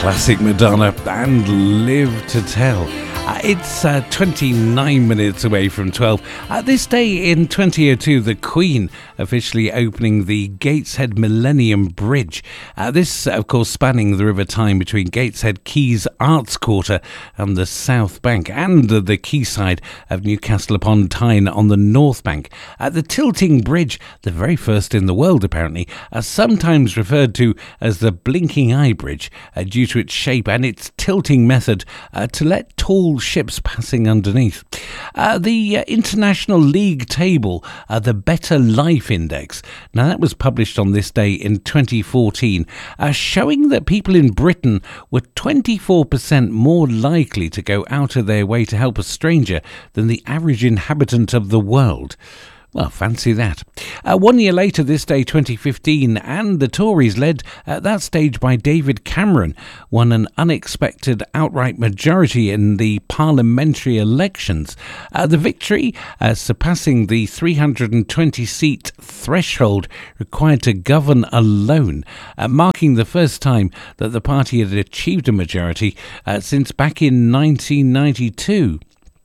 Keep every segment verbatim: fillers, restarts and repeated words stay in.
Classic Madonna and Live to Tell. Uh, it's uh, twenty-nine minutes away from twelve. Uh, this day in twenty oh two, the Queen officially opening the Gateshead Millennium Bridge. Uh, this, of course, spanning the River Tyne between Gateshead Quays Arts Quarter and the South Bank, and uh, the quayside of Newcastle upon Tyne on the North Bank. Uh, the tilting bridge, the very first in the world apparently, uh, sometimes referred to as the Blinking Eye Bridge, uh, due to its shape and its tilting method uh, to let tall ships passing underneath. Uh, the uh, International League table, uh, the Better Life Index, now that was published on this day in twenty fourteen, uh, showing that people in Britain were twenty-four percent more likely to go out of their way to help a stranger than the average inhabitant of the world. Well, fancy that. Uh, one year later, this day, twenty fifteen, and the Tories, led at that stage by David Cameron, won an unexpected outright majority in the parliamentary elections. Uh, the victory, uh, surpassing the three hundred twenty seat threshold required to govern alone, uh, marking the first time that the party had achieved a majority uh, since back in nineteen ninety-two.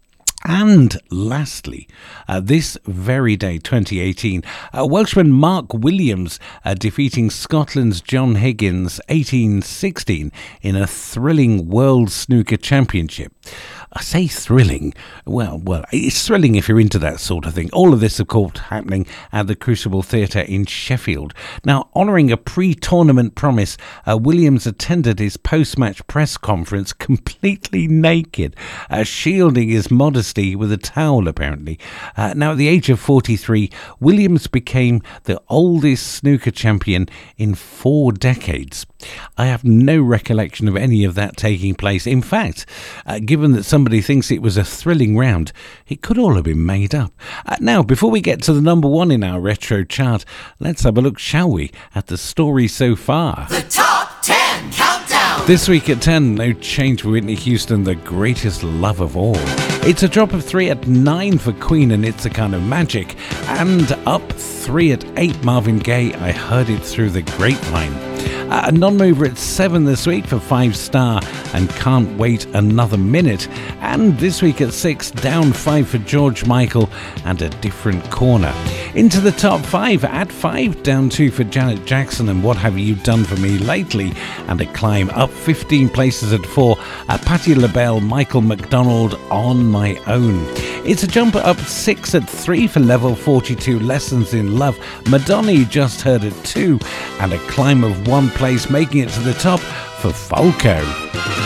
And lastly, uh, this very day, twenty eighteen, uh, Welshman Mark Williams uh, defeating Scotland's John Higgins eighteen sixteen in a thrilling World Snooker Championship. I say thrilling. Well, well, it's thrilling if you're into that sort of thing. All of this, of course, happening at the Crucible Theatre in Sheffield. Now, honouring a pre-tournament promise, uh, Williams attended his post-match press conference completely naked, uh, shielding his modesty with a towel, apparently. Uh, now, at the age of forty-three, Williams became the oldest snooker champion in four decades. I have no recollection of any of that taking place. In fact, uh, given that somebody thinks it was a thrilling round, it could all have been made up. Uh, now, before we get to the number one in our retro chart, let's have a look, shall we, at the story so far. The Top ten Countdown! This week at ten, no change for Whitney Houston, the greatest love of all. It's a drop of three at nine for Queen and It's a Kind of Magic. And up three at eight, Marvin Gaye, I Heard It Through the Grapevine. Uh, a non-mover at seven this week for Five Star and Can't Wait Another Minute. And this week at six, down five for George Michael and A Different Corner. Into the top five at five, down two for Janet Jackson and What Have You Done For Me Lately. And a climb up fifteen places at four, uh, Patti LaBelle, Michael McDonald, On My Own. It's a jump up six at three for Level forty-two, Lessons in Love. Madonna, You Just Heard It Too. And a climb of one place, making it to the top for Falco.